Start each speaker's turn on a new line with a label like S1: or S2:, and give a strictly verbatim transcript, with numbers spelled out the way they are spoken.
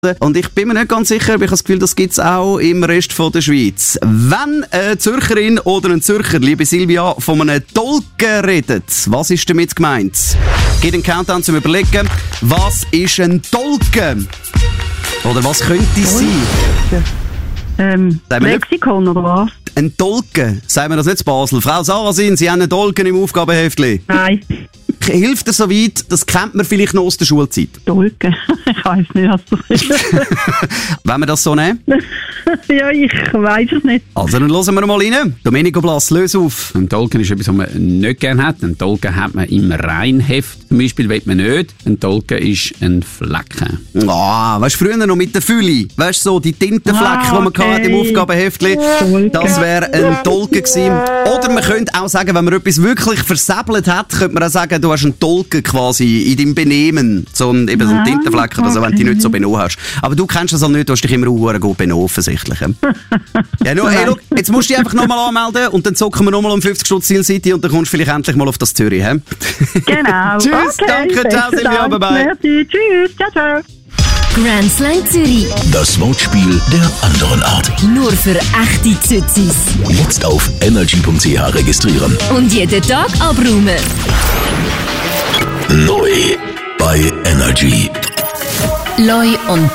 S1: Und ich bin mir nicht ganz sicher, aber ich habe das Gefühl, das gibt es auch im Rest von der Schweiz. Wenn eine Zürcherin oder ein Zürcher, liebe Silvia, von einem Tolken redet, was ist damit gemeint? Geht einen Countdown zum Überlegen. Was ist ein Tolken? Oder was könnte es sein?
S2: Ähm, Lexikon oder was?
S1: Ein Tolken? Sagen wir das nicht zu Basel? Frau Sarasin, Sie haben einen Tolken im Aufgabenheftli.
S2: Nein.
S1: Hilft dir so weit, das kennt man vielleicht noch aus der Schulzeit.
S2: Tolken? Ich weiss nicht, was das ist.
S1: Wollen wir das so nehmen?
S2: Ja, ich weiss es nicht.
S1: Also, dann hören wir mal rein. Domenico Blass, löse auf.
S3: Ein Tolken ist etwas, was man nicht gerne hat. Ein Tolken hat man im Reinheft. Zum Beispiel will man nicht. Ein Tolken ist ein Flecken.
S1: Ah, weißt du, früher noch mit der Fülle. Weißt du, so die Tintenflecken,
S2: Ah,
S1: die man
S2: okay.
S1: hatte im Aufgabenheftli. Das wäre ein Tolken gewesen. Oder man könnte auch sagen, wenn man etwas wirklich versäbelt hat, könnte man auch sagen, du hast einen Tolken quasi in deinem Benehmen. So ein, eben so ein
S2: Ah,
S1: Tintenflecken, also wenn du dich nicht so
S2: okay.
S1: benommen hast. Aber du kennst das halt nicht, du hast dich immer auch gut benommen, offensichtlich. Ja, no, hey, look, jetzt musst du dich einfach nochmal anmelden und dann zocken wir nochmal um fünfzig Stutz Zielseite und dann kommst du vielleicht endlich mal auf das Zürich. He?
S2: Genau.
S1: Tschüss,
S2: Okay,
S1: danke, ciao
S2: besten
S1: Silvia,
S2: Dank.
S1: bye bye.
S2: Merci, tschüss, ciao, ciao.
S4: Grand Slam Zürich.
S5: Das Wortspiel der anderen Art.
S4: Nur für echte Zützis.
S5: Jetzt auf energy punkt c h registrieren.
S4: Und jeden Tag abräumen.
S5: Neu bei Energy.
S4: Loi und